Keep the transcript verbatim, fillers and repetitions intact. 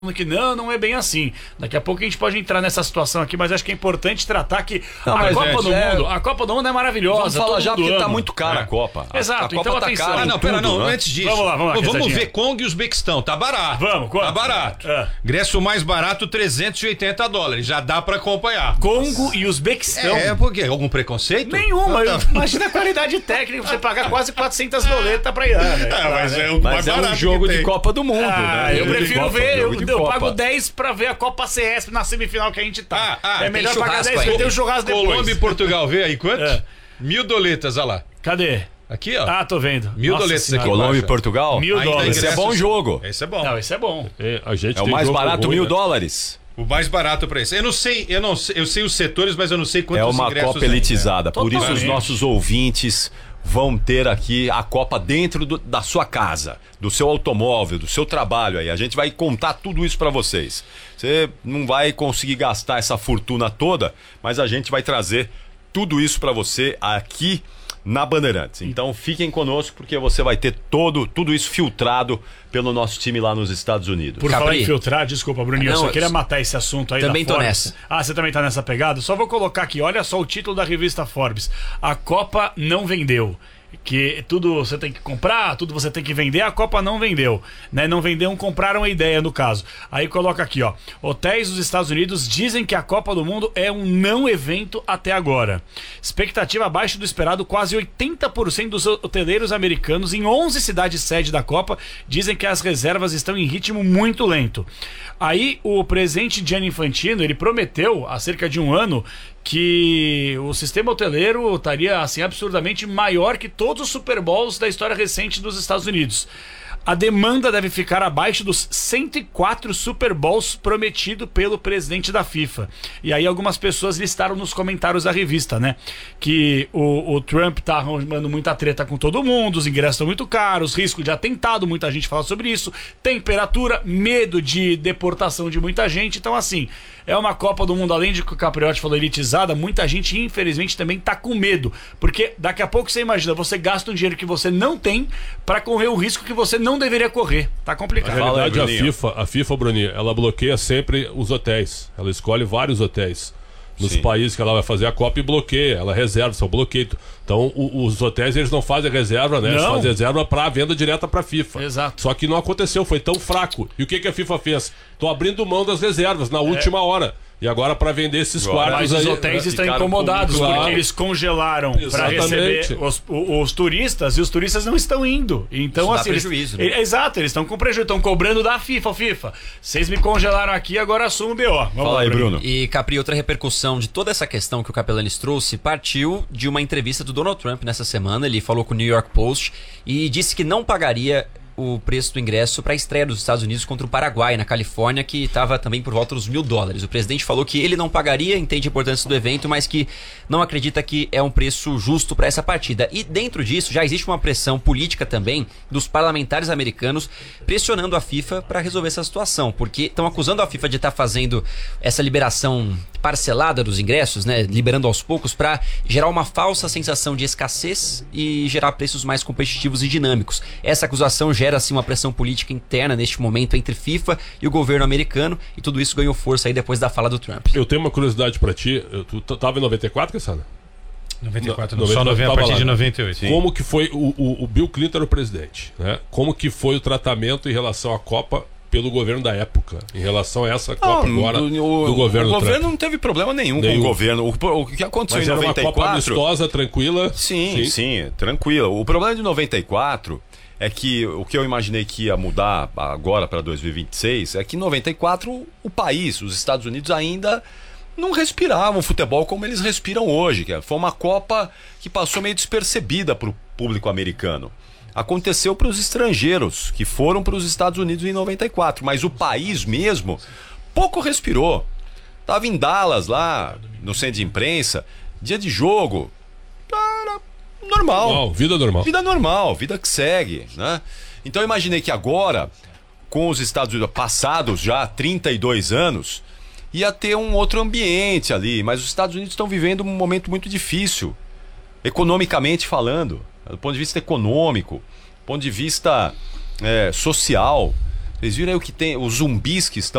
que não, não é bem assim. Daqui a pouco a gente pode entrar nessa situação aqui, mas acho que é importante tratar que não, a Copa gente, do é... Mundo, a Copa do Mundo é maravilhosa. Vamos falar já porque ano. tá muito cara é. a Copa. Exato, a, a então Copa atenção. Tá cara ah, não, pera, tudo, não, né? antes disso. Vamos lá, vamos lá. Pô, vamos ver Congo e Uzbequistão, tá barato. Vamos, quanto? Tá barato. É. Ingresso mais barato, trezentos e oitenta dólares, já dá pra acompanhar. Congo e Uzbequistão. É, por quê? Algum preconceito? Nenhuma, ah, tá. Imagina a qualidade técnica, você pagar quase quatrocentas doletas pra ir. Né? É, mas é, o mas mais é barato um jogo de tem. Copa do Mundo, ah, né? Eu prefiro Copa, ver, eu, eu pago dez pra ver a Copa C S na semifinal que a gente tá. Ah, ah, é melhor pagar dez pra ter o churrasco depois. Colômbia e Portugal, vê aí quanto? É. Mil doletas, olha lá. Cadê? Aqui, ó. Ah, tô vendo. Mil Nossa doletas senhora. aqui. Colômbia e Portugal? Mil Ainda dólares. Esse é bom jogo. Esse é bom. Não, esse é bom. É, a gente é o tem mais jogo barato, ruim, mil né? dólares. O mais barato pra esse. Eu não sei, eu não sei, eu sei os setores, mas eu não sei quantos ingressos. É uma ingressos Copa elitizada. É. Por isso os Totalmente. nossos ouvintes vão ter aqui a Copa dentro do, da sua casa, do seu automóvel, do seu trabalho aí. A gente vai contar tudo isso pra vocês. Você não vai conseguir gastar essa fortuna toda, mas a gente vai trazer tudo isso pra você aqui na Bandeirantes. Então fiquem conosco porque você vai ter todo, tudo isso filtrado pelo nosso time lá nos Estados Unidos. Por Capri. falar em filtrar, desculpa, Bruninho, Não, eu só eu queria só- matar esse assunto aí Também da tô Forbes. nessa. Ah, você também tá nessa pegada? Só vou colocar aqui, olha só o título da revista Forbes. A Copa não vendeu. Que tudo você tem que comprar, tudo você tem que vender, a Copa não vendeu, né? Não venderam, compraram a ideia no caso. Aí coloca aqui, ó, hotéis dos Estados Unidos dizem que a Copa do Mundo é um não evento até agora. Expectativa abaixo do esperado, quase oitenta por cento dos hoteleiros americanos em onze cidades sede da Copa dizem que as reservas estão em ritmo muito lento. Aí o presidente Gianni Infantino, ele prometeu há cerca de um ano que o sistema hoteleiro estaria assim absurdamente maior que todos os Super Bowls da história recente dos Estados Unidos. A demanda deve ficar abaixo dos cento e quatro Super Bowls prometido pelo presidente da FIFA. E aí algumas pessoas listaram nos comentários da revista, né? Que o, o Trump tá arrumando muita treta com todo mundo, os ingressos estão muito caros, risco de atentado, muita gente fala sobre isso, temperatura, medo de deportação de muita gente. Então assim, é uma Copa do Mundo, além de que o Capriotti falou elitizada, muita gente infelizmente também tá com medo. Porque daqui a pouco você imagina, você gasta um dinheiro que você não tem pra correr o risco que você não deveria correr. Tá complicado. Na Fala aí, realidade, a Bruninho. FIFA, a FIFA, Bruninho, ela bloqueia sempre os hotéis. Ela escolhe vários hotéis nos Sim. países que ela vai fazer a Copa e bloqueia. Ela reserva, são bloqueio. Então, o- os hotéis, eles não fazem reserva, né? Eles Não. fazem reserva pra venda direta pra FIFA. Exato. Só que não aconteceu, foi tão fraco. E o que, que a FIFA fez? Tô abrindo mão das reservas na última hora. E agora pra vender esses Agora, quartos Mas os aí, hotéis né? estão ficaram incomodados com- porque Claro. eles congelaram para Exatamente. receber os, o- os turistas e os turistas não estão indo. Então, Isso dá assim, eles- prejuízo, né? ele- exato, eles estão com prejuízo, estão cobrando da FIFA, ô FIFA. Vocês me congelaram aqui, agora assumo o B O. Vamos Fala lá, aí, Bruno. E, Capri, outra repercussão de toda essa questão que o Capelanes trouxe partiu de uma entrevista do Donald Trump nessa semana. Ele falou com o New York Post e disse que não pagaria o preço do ingresso para a estreia dos Estados Unidos contra o Paraguai, na Califórnia, que estava também por volta dos mil dólares. O presidente falou que ele não pagaria, entende a importância do evento, mas que não acredita que é um preço justo para essa partida. E dentro disso já existe uma pressão política também dos parlamentares americanos pressionando a FIFA para resolver essa situação, porque estão acusando a FIFA de estar fazendo essa liberação parcelada dos ingressos, né, liberando aos poucos para gerar uma falsa sensação de escassez e gerar preços mais competitivos e dinâmicos. Essa acusação gera assim uma pressão política interna neste momento entre FIFA e o governo americano, e tudo isso ganhou força aí depois da fala do Trump. Eu tenho uma curiosidade pra ti. Eu- Tu t- tava em noventa e quatro, Cassana? noventa e quatro, No- só noventa, noventa, a tava partir lá, de né? noventa e oito. Como que foi o, o, o Bill Clinton era o presidente, né? Como que foi o tratamento em relação à Copa pelo governo da época, em relação a essa Copa Não, agora do- do, o, governo o Trump? governo não teve problema nenhum, Nenhum. com o governo. O, o que aconteceu Mas em era uma noventa e Copa quatro... amistosa, tranquila. Sim, sim, tranquilo. O problema de noventa e quatro é que o que eu imaginei que ia mudar agora para dois mil e vinte e seis é que em noventa e quatro o país, os Estados Unidos, ainda não respiravam futebol como eles respiram hoje. Que foi uma Copa que passou meio despercebida para o público americano. Aconteceu para os estrangeiros que foram para os Estados Unidos em noventa e quatro, mas o país mesmo pouco respirou. Tava em Dallas lá, no centro de imprensa, dia de jogo, era normal. Normal, vida normal. Vida normal, vida que segue, né? Então eu imaginei que agora, com os Estados Unidos passados já trinta e dois anos, ia ter um outro ambiente ali, mas os Estados Unidos estão vivendo um momento muito difícil, economicamente falando, do ponto de vista econômico, do ponto de vista é, social. Vocês viram aí o que tem, os zumbis que estão